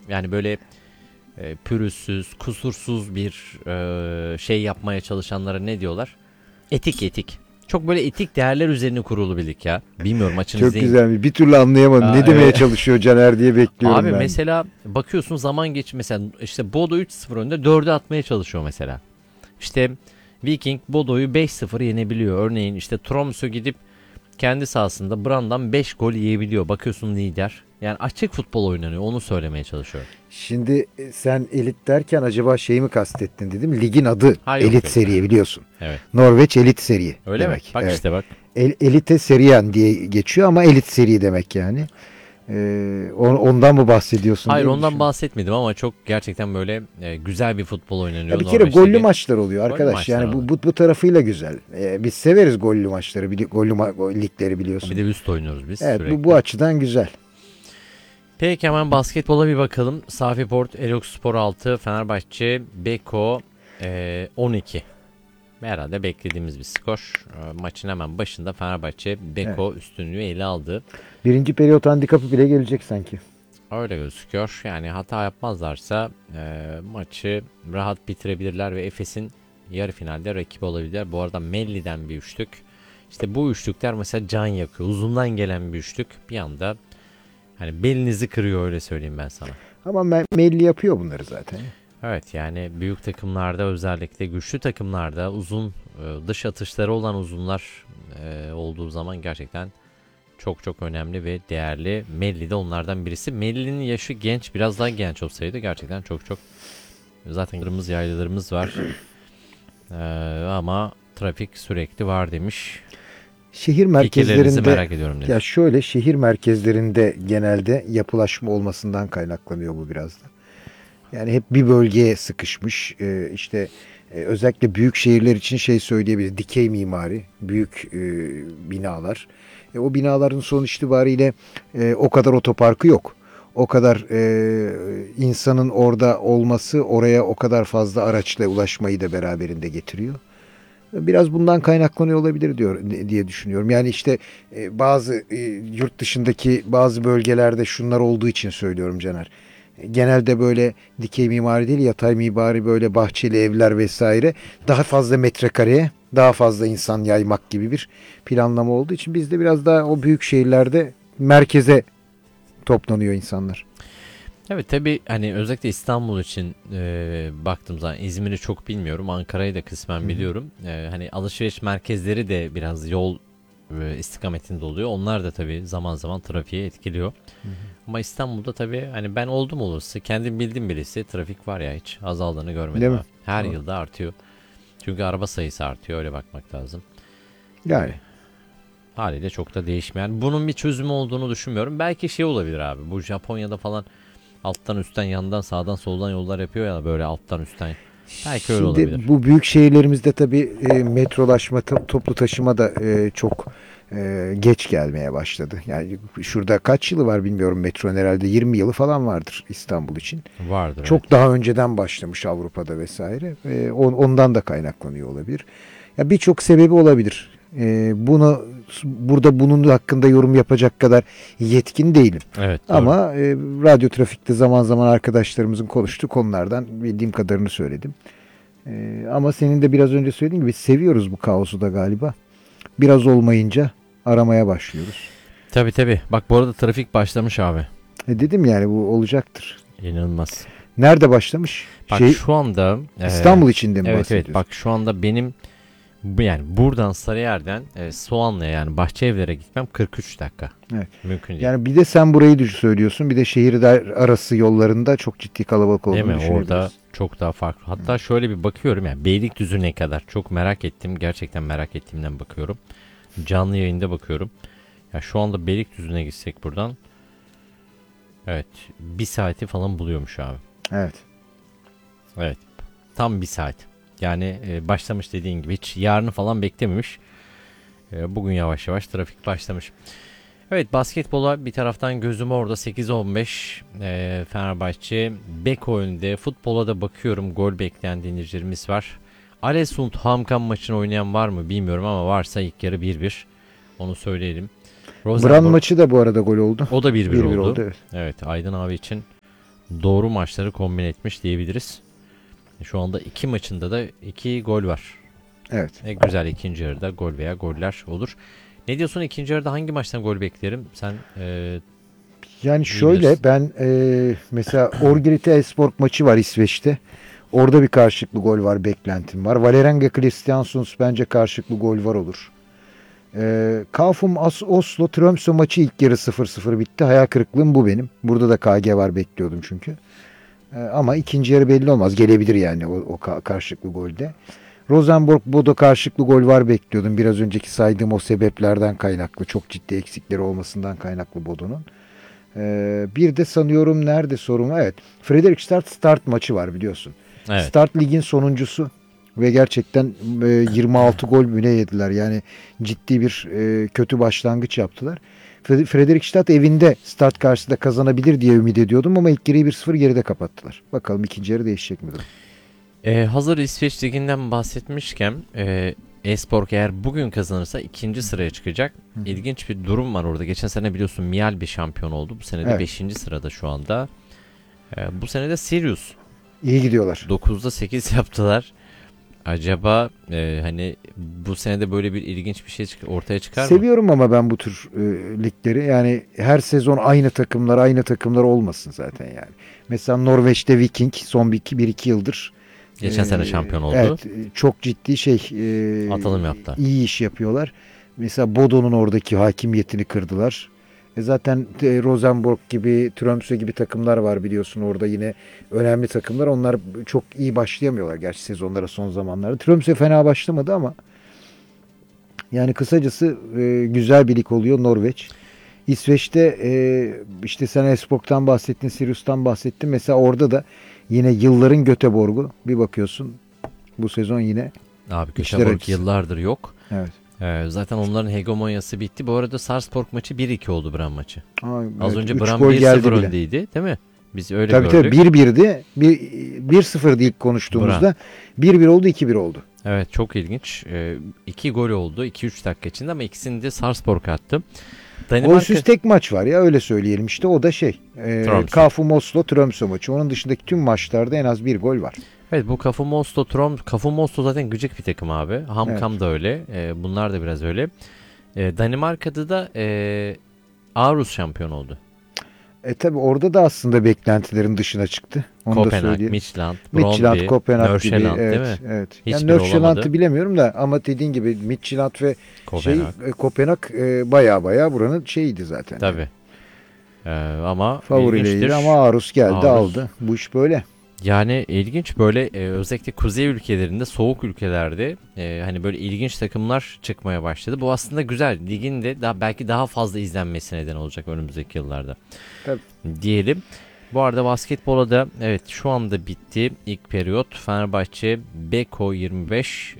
Yani böyle pürüzsüz, kusursuz bir şey yapmaya çalışanlara ne diyorlar? Etik. Çok böyle etik değerler üzerine kurulu bir lig ya. Bilmiyorum, maçını Çok izleyin. güzel. Bir türlü anlayamadım. Ne demeye çalışıyor Caner diye bekliyorum Abi ben. mesela bakıyorsun, zaman geç, mesela işte Bodo 3-0 önde 4'e atmaya çalışıyor mesela. İşte Viking Bodo'yu 5-0 yenebiliyor. Örneğin işte Tromsø gidip kendi sahasında Brand'dan 5 gol yiyebiliyor. Bakıyorsun lider. Yani açık futbol oynanıyor. Onu söylemeye çalışıyorum. Şimdi sen elit derken acaba şeyi mi kastettin dedim. Ligin adı Ha, Elit yok. Seriye biliyorsun. Evet. Norveç Elit Seriye Öyle demek. mi? Bak Evet. işte bak. Elite Serien diye geçiyor ama Elit Seri demek yani. Ondan mı bahsediyorsun Hayır, diye ondan düşündüm. bahsetmedim ama çok gerçekten böyle güzel bir futbol oynanıyor Ya bir kere Norveç gollü Ligi. maçlar oluyor Gollü arkadaş. maçlar Yani oluyor. bu tarafıyla güzel. Biz severiz gollü maçları, ligleri Bir biliyorsun. de üst oynuyoruz biz Evet, bu sürekli. açıdan güzel. Peki hemen basketbola bir bakalım. Safiport, Elokspor 6, Fenerbahçe, Beko 12. Herhalde beklediğimiz bir skor. Maçın hemen başında Fenerbahçe Evet. Beko üstünlüğü ele aldı. Birinci periyot handikapı bile gelecek sanki. Öyle gözüküyor. Yani hata yapmazlarsa maçı rahat bitirebilirler ve Efes'in yarı finalde rakibi olabilirler. Bu arada Melli'den bir üçlük. İşte bu üçlükler mesela can yakıyor. Uzundan gelen bir üçlük bir anda hani belinizi kırıyor, öyle söyleyeyim ben sana. Ama Melli yapıyor bunları zaten. Evet, yani büyük takımlarda, özellikle güçlü takımlarda uzun dış atışları olan uzunlar olduğu zaman gerçekten çok çok önemli ve değerli. Melli de onlardan birisi. Melli'nin yaşı genç, biraz daha genç olsaydı gerçekten çok çok, zaten kırmızı yaylılarımız var. Ama trafik sürekli var demiş. Şehir Fikirlerinizi merkezlerinde merak ediyorum demiş. ya şöyle şehir merkezlerinde genelde yapılaşma olmasından kaynaklanıyor bu biraz da. Yani hep bir bölgeye sıkışmış. İşte özellikle büyük şehirler için şey söyleyebiliriz. Dikey mimari, büyük binalar. O binaların sonuç itibariyle o kadar otoparkı yok. O kadar insanın orada olması oraya o kadar fazla araçla ulaşmayı da beraberinde getiriyor. Biraz bundan kaynaklanıyor olabilir diye düşünüyorum. Yani işte bazı yurt dışındaki bazı bölgelerde şunlar olduğu için söylüyorum Caner. Genelde böyle dikey mimari değil, yatay mimari, böyle bahçeli evler vesaire, daha fazla metrekareye daha fazla insan yaymak gibi bir planlama olduğu için bizde biraz daha o büyük şehirlerde merkeze toplanıyor insanlar. Evet, tabii hani özellikle İstanbul için baktığım zaman İzmir'i çok bilmiyorum. Ankara'yı da kısmen biliyorum. Hani alışveriş merkezleri de biraz yol istikametinde oluyor. Onlar da tabii zaman zaman trafiği etkiliyor. Ama İstanbul'da tabii hani ben oldum olası kendim bildiğim birisi, trafik var ya, hiç azaldığını görmedim Değil mi? abi. Her Doğru. yılda artıyor. Çünkü araba sayısı artıyor, öyle bakmak lazım. Yani Haliyle çok da değişmeyen. Bunun bir çözümü olduğunu düşünmüyorum. Belki şey olabilir abi. Bu Japonya'da falan alttan üstten yandan sağdan soldan yollar yapıyor ya, böyle alttan üstten. Belki öyle şimdi olabilir. bu büyük şehirlerimizde tabii metrolaşma, toplu taşıma da çok geç gelmeye başladı. Yani şurada kaç yılı var bilmiyorum metronun, herhalde 20 yılı falan vardır İstanbul için. Vardır, evet. Çok daha önceden başlamış Avrupa'da vesaire. Ondan da kaynaklanıyor olabilir. Ya birçok sebebi olabilir. Bunu burada bunun hakkında yorum yapacak kadar yetkin değilim. Evet, doğru. Ama radyo trafikte zaman zaman arkadaşlarımızın konuştuğu konulardan bildiğim kadarını söyledim. Ama senin de biraz önce söylediğin gibi seviyoruz bu kaosu da galiba. Biraz olmayınca aramaya başlıyoruz. Tabii. Bak bu arada trafik başlamış abi. Dedim yani bu olacaktır. İnanılmaz. Nerede başlamış? Bak şu anda İstanbul içinde mi evet bahsediyorsun? bak şu anda benim yani buradan Sarıyer'den Soğanlı'ya, yani Bahçeevler'e gitmem 43 dakika. Evet. Mümkün değil. Yani bir de sen burayı söylüyorsun. Bir de şehirler arası yollarında çok ciddi kalabalık Değil olduğunu mi? düşünebiliriz. Orada çok daha farklı. Hatta şöyle bir bakıyorum, yani Beylikdüzü ne kadar? Çok merak ettim. Gerçekten merak ettiğimden bakıyorum. Canlı yayında bakıyorum. Ya şu anda Beylikdüzü'ne gitsek buradan. Evet. Bir saati falan buluyormuş abi. Evet. Evet. Tam bir saat. Yani başlamış dediğin gibi. Hiç yarını falan beklememiş. Bugün yavaş yavaş trafik başlamış. Evet, basketbola bir taraftan gözüm orada. 8-15 Fenerbahçe Beko önünde. Futbola da bakıyorum, gol bekleyen dinleyicilerimiz var. Alesund Hamkan maçını oynayan var mı bilmiyorum ama varsa ilk yarı 1-1. Onu söyleyelim. Bran maçı da bu arada gol oldu. O da 1-1 oldu. Evet. Evet, Aydın abi için doğru maçları kombin etmiş diyebiliriz. Şu anda 2 maçında da 2 gol var. Evet. Güzel, ikinci yarıda gol veya goller olur. Ne diyorsun, ikinci yarıda hangi maçtan gol beklerim? Sen Yani şöyle bilirsin. ben mesela Orgirite Esport maçı var İsveç'te. Orada bir karşılıklı gol var, beklentim var. Vålerenga Kristiansund bence karşılıklı gol var olur. Kafum Oslo Tromsø maçı ilk yarı 0-0 bitti. Hayal kırıklığım bu benim. Burada da KG var, bekliyordum çünkü. Ama ikinci yarı belli olmaz. Gelebilir yani o karşılıklı golde. Rosenborg Bodo karşılıklı gol var, bekliyordum. Biraz önceki saydığım o sebeplerden kaynaklı. Çok ciddi eksikleri olmasından kaynaklı Bodo'nun. Bir de sanıyorum nerede sorun var? Evet. Fredrikstad Start maçı var biliyorsun. Evet. Start ligin sonuncusu ve gerçekten 26 gol mü ne yediler. Yani ciddi bir kötü başlangıç yaptılar. Fredrikstad evinde Start karşısında kazanabilir diye ümit ediyordum ama ilk yarıyı 1-0 geride kapattılar. Bakalım ikinci yarı değişecek mi durum? Hazır İsveç Ligi'nden bahsetmişken Espor eğer bugün kazanırsa ikinci sıraya çıkacak. İlginç bir durum var orada. Geçen sene biliyorsun Mjällby şampiyon oldu. Bu sene de 5. sırada şu anda. Bu sene de Sirius. İyi gidiyorlar. 9'da 8 yaptılar. Acaba hani bu sene de böyle bir ilginç bir şey ortaya çıkar mı? Seviyorum ama ben bu tür ligleri. Yani her sezon aynı takımlar olmasın zaten yani. Mesela Norveç'te Viking son 1-2 yıldır Geçen sene şampiyon oldu. Evet, çok ciddi atılım yaptı. İyi iş yapıyorlar. Mesela Bodo'nun oradaki hakimiyetini kırdılar. Zaten Rosenborg gibi, Tromsø gibi takımlar var biliyorsun orada yine önemli takımlar. Onlar çok iyi başlayamıyorlar gerçi sezonlara son zamanlarda. Tromsø fena başlamadı ama yani kısacası güzel bir lig oluyor Norveç. İsveç'te işte sen Espok'tan bahsettin, Sirius'tan bahsettin. Mesela orada da yine yılların Göteborg'u bir bakıyorsun bu sezon yine. Abi Göteborg yıllardır yok. Evet. Zaten onların hegemonyası bitti. Bu arada Sarpsborg maçı 1-2 oldu Bram maçı. Az önce Üç Bram gol 1-0 öndeydi değil mi? Biz öyle tabii gördük. Tabii 1-1'di. 1-0'dı ilk konuştuğumuzda. 1-1 oldu, 2-1 oldu. Evet, çok ilginç. 2 gol oldu 2-3 dakika içinde ama ikisini de Sarpsborg attı. Golsüz tek maç var ya öyle söyleyelim işte o da KFUM Oslo Tromsø maçı. Onun dışındaki tüm maçlarda en az bir gol var. Evet, bu KFUM Oslo zaten gıcık bir takım abi. Hamkam da öyle. Bunlar da biraz öyle. Danimarka'da da Aarhus şampiyon oldu. Tabi orada da aslında beklentilerin dışına çıktı. Onu Kopenhag, Midtjylland, Kopenhag gibi. Nordsjælland değil mi? Evet. Hiçbiri Yani Nordsjælland'ı olamadı. bilemiyorum da ama dediğin gibi Midtjylland ve Kopenhag. baya buranın şeyiydi zaten. Tabii. Ama favorileydi ama Aarhus geldi aldı. Bu iş böyle. Yani ilginç böyle özellikle kuzey ülkelerinde, soğuk ülkelerde hani böyle ilginç takımlar çıkmaya başladı. Bu aslında güzel. Ligin de belki daha fazla izlenmesi neden olacak önümüzdeki yıllarda. Tabii. Diyelim. Bu arada basketbola da evet şu anda bitti ilk periyot. Fenerbahçe Beko 25,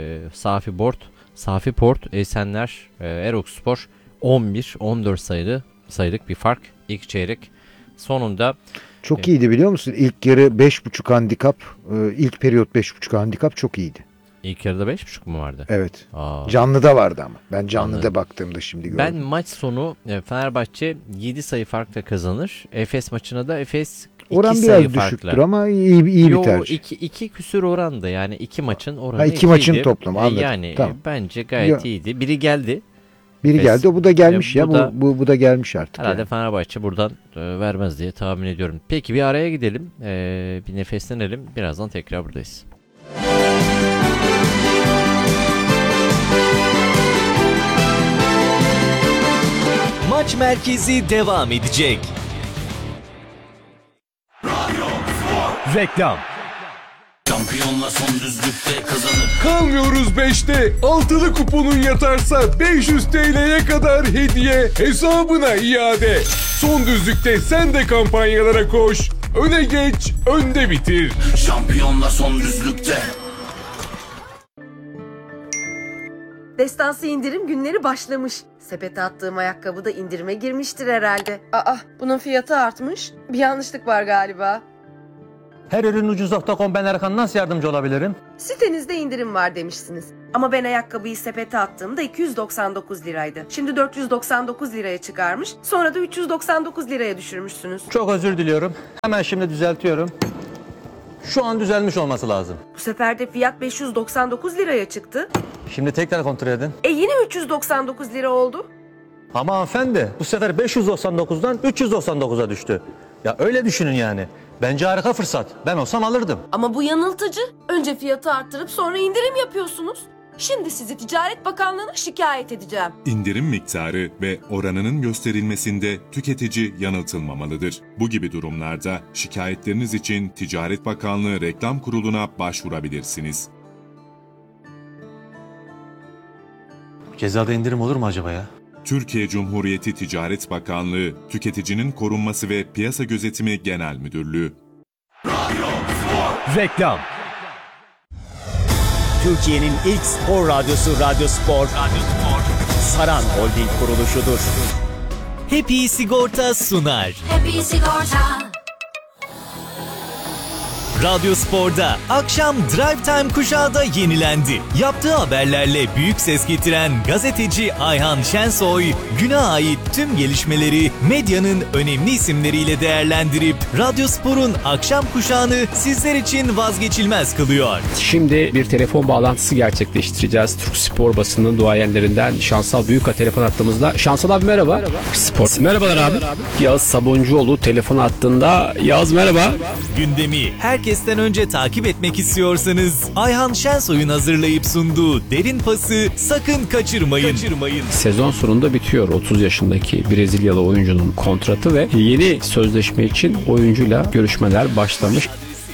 Safi Port, Esenler, Erokspor 11-14 sayılık bir fark ilk çeyrek. Sonunda çok iyiydi biliyor musun? İlk yarı 5.5 handikap, ilk periyot 5.5 handikap çok iyiydi. İlk yarıda 5.5 mu vardı? Evet. Canlıda vardı ama. Ben canlıda baktığımda şimdi gördüm. Ben maç sonu Fenerbahçe 7 sayı farkla kazanır. Efes maçına da Efes 2 oran sayı biraz farkla. düşüktür ama iyi bir tercih. 2 küsür orandı yani 2 maçın oranı. 2 maçın toplamı anladım. Yani tamam. bence gayet iyiydi. Biri geldi. Biri geldi. Bu da gelmiş ya. Bu da gelmiş artık. Herhalde yani. Fenerbahçe buradan vermez diye tahmin ediyorum. Peki bir araya gidelim. Bir nefeslenelim. Birazdan tekrar buradayız. Maç merkezi devam edecek. Reklam. Şampiyonla son düzlükte kazanır. Kalmıyoruz 5'te. Altılı kuponun yatarsa 500 TL'ye kadar hediye hesabına iade. Son düzlükte sen de kampanyalara koş. Öne geç, önde bitir. Şampiyonla son düzlükte. Destansı indirim günleri başlamış. Sepete attığım ayakkabı da indirime girmiştir herhalde. Aa, bunun fiyatı artmış. Bir yanlışlık var galiba. Her ürün ucuz.com, ben Erkan, nasıl yardımcı olabilirim? Sitenizde indirim var demişsiniz. Ama ben ayakkabıyı sepete attığımda 299 liraydı. Şimdi 499 liraya çıkarmış, sonra da 399 liraya düşürmüşsünüz. Çok özür diliyorum. Hemen şimdi düzeltiyorum. Şu an düzelmiş olması lazım. Bu sefer de fiyat 599 liraya çıktı. Şimdi tekrar kontrol edin. Yine 399 lira oldu. Ama hanımefendi, bu sefer 599'dan 399'a düştü. Ya öyle düşünün yani. Bence harika fırsat. Ben olsam alırdım. Ama bu yanıltıcı. Önce fiyatı arttırıp sonra indirim yapıyorsunuz. Şimdi sizi Ticaret Bakanlığı'na şikayet edeceğim. İndirim miktarı ve oranının gösterilmesinde tüketici yanıltılmamalıdır. Bu gibi durumlarda şikayetleriniz için Ticaret Bakanlığı Reklam Kurulu'na başvurabilirsiniz. Cezada indirim olur mu acaba ya? Türkiye Cumhuriyeti Ticaret Bakanlığı, Tüketicinin Korunması ve Piyasa Gözetimi Genel Müdürlüğü. Reklam. Türkiye'nin ilk spor radyosu Radyo Spor. Saran Holding kuruluşudur. Happy Sigorta sunar. Happy Sigorta. Radyo Spor'da akşam Drive Time kuşağı da yenilendi. Yaptığı haberlerle büyük ses getiren gazeteci Ayhan Şensoy, güne ait tüm gelişmeleri medyanın önemli isimleriyle değerlendirip Radyo Spor'un akşam kuşağını sizler için vazgeçilmez kılıyor. Şimdi bir telefon bağlantısı gerçekleştireceğiz. Türk spor basının duayenlerinden Şansal Büyük'a telefon attığımızda. Şansal abi merhaba. Spor. Merhabalar abi. Yağız Sabuncuoğlu telefon attığında. Yağız merhaba. Gündemi herkesten önce takip etmek istiyorsanız Ayhan Şensoy'un hazırlayıp sunduğu Derin Pası sakın kaçırmayın. Sezon sonunda bitiyor 30 yaşındaki Brezilyalı oyuncunun kontratı ve yeni sözleşme için oyuncuyla görüşmeler başlamış.